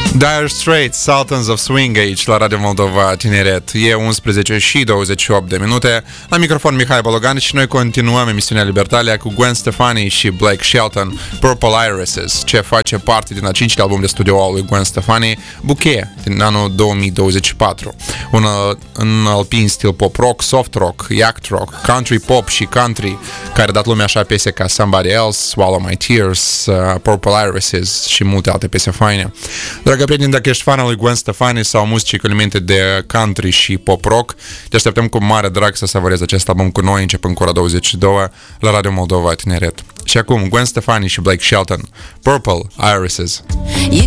Dire Straits, Sultans of Swing aici la Radio Moldova Tineret. E 11 și 28 de minute. La microfon Mihai Bologan și noi continuăm emisiunea Libertalia cu Gwen Stefani și Blake Shelton, Purple Irises, ce face parte din a 5-lea album de studio al lui Gwen Stefani, Bouquet, din anul 2024. Un alpin stil pop-rock, soft-rock, yacht-rock, country pop și country, care a dat lumea așa piese ca Somebody Else, Swallow My Tears, Purple Irises și multe alte piese faine. Dragă prieteni, dacă ești fan al lui Gwen Stefani sau muzicii cu elemente de country și pop-rock, te așteptăm cu mare drag să savorezi acest album cu noi, începând cu ora 22 la Radio Moldova Tineret. Și acum, Gwen Stefani și Blake Shelton, Purple Irises. You